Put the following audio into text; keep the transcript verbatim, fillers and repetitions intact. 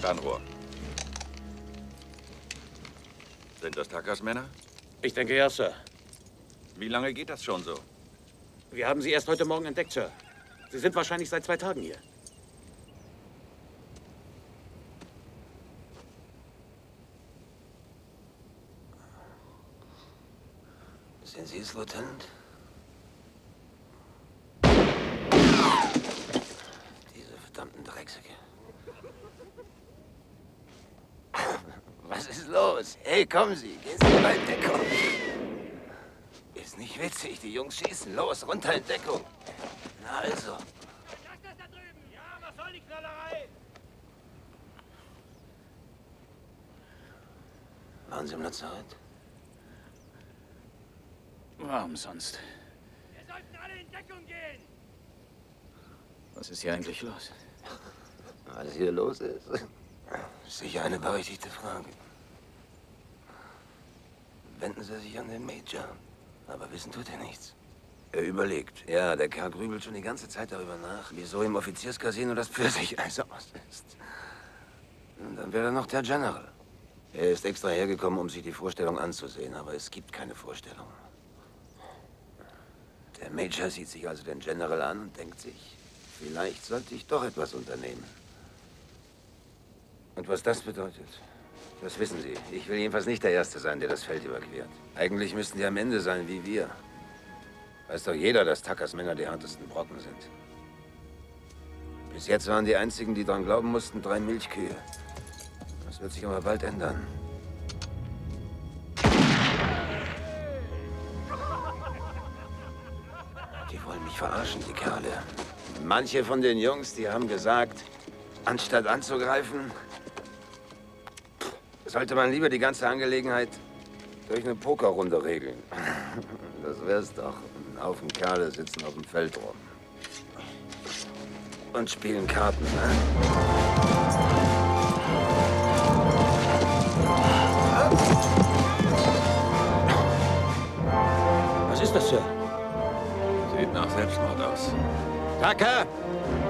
Fernrohr. Sind das Tuckers Männer? Ich denke ja, Sir. Wie lange geht das schon so? Wir haben sie erst heute Morgen entdeckt, Sir. Sie sind wahrscheinlich seit zwei Tagen hier. Sind Sie es, Lieutenant? Diese verdammten Drecksäcke. Was ist los? Hey, kommen Sie, gehen Sie mal in Deckung. Ist nicht witzig, die Jungs schießen. Los, runter in Deckung. Na also. Da drüben! Ja, was soll die Knallerei? Waren Sie im Lazarett? Warum sonst? Wir sollten alle in Deckung gehen! Was ist hier eigentlich los? Was hier los ist? Sicher eine berechtigte Frage. Wenden Sie sich an den Major. Aber wissen tut er nichts. Er überlegt. Ja, der Kerl grübelt schon die ganze Zeit darüber nach, wieso im Offizierscasino das Pfirsicheis aus ist. Und dann wäre noch der General. Er ist extra hergekommen, um sich die Vorstellung anzusehen, aber es gibt keine Vorstellung. Der Major sieht sich also den General an und denkt sich, vielleicht sollte ich doch etwas unternehmen. Und was das bedeutet, das wissen Sie. Ich will jedenfalls nicht der Erste sein, der das Feld überquert. Eigentlich müssten die am Ende sein wie wir. Weiß doch jeder, dass Tuckers Männer die härtesten Brocken sind. Bis jetzt waren die einzigen, die dran glauben mussten, drei Milchkühe. Das wird sich aber bald ändern. Die wollen mich verarschen, die Kerle. Manche von den Jungs, die haben gesagt, anstatt anzugreifen, sollte man lieber die ganze Angelegenheit durch eine Pokerrunde regeln. Das wär's doch. Ein Haufen Kerle sitzen auf dem Feld rum. Und spielen Karten, ne? Was ist das, Sir? Sieht nach Selbstmord aus. Tucker!